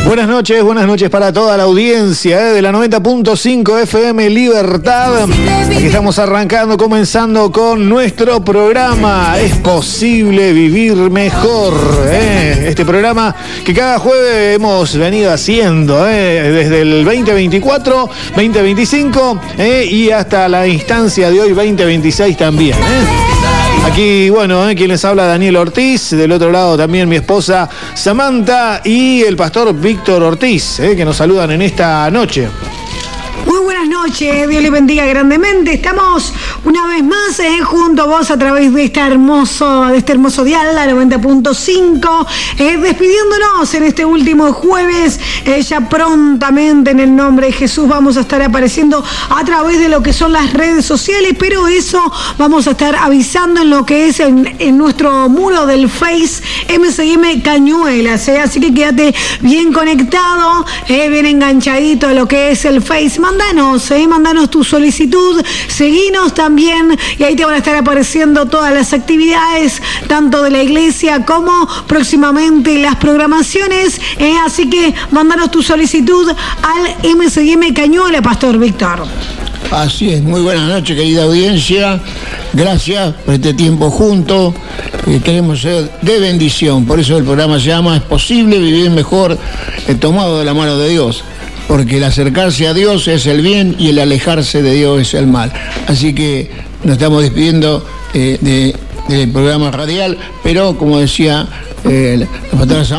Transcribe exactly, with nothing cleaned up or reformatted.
Buenas noches, buenas noches para toda la audiencia eh, de la noventa punto cinco F M Libertad. Aquí estamos arrancando, comenzando con nuestro programa Es Posible Vivir Mejor. Eh. Este programa que cada jueves hemos venido haciendo eh, desde el veinte veinticuatro, veinte veinticinco eh, y hasta la instancia de hoy veinte veintiséis también. Eh. Aquí, bueno, eh, quien les habla, Daniel Ortiz, del otro lado también mi esposa Samantha y el pastor Víctor Ortiz, eh, que nos saludan en esta noche. Muy buenas noches, Dios les bendiga grandemente. Estamos una vez más eh, junto a vos a través de, esta hermoso, de este hermoso dial, la noventa punto cinco, eh, despidiéndonos en este último jueves. Eh, ya prontamente, en el nombre de Jesús, vamos a estar apareciendo a través de lo que son las redes sociales, pero eso vamos a estar avisando en lo que es en, en nuestro muro del Face M C M Cañuelas. Eh, así que quédate bien conectado, eh, bien enganchadito a lo que es el Face. Mandanos, eh, mandanos tu solicitud, seguinos también y ahí te van a estar apareciendo todas las actividades, tanto de la iglesia como próximamente las programaciones, eh, así que mandanos tu solicitud al M C M Cañuelas, Pastor Víctor. Así es, muy buenas noches, querida audiencia, gracias por este tiempo juntos, eh, queremos ser de bendición, por eso el programa se llama Es Posible Vivir Mejor, eh, tomado de la mano de Dios. Porque el acercarse a Dios es el bien y el alejarse de Dios es el mal. Así que nos estamos despidiendo eh, de, del programa radial, pero como decía eh, la pastora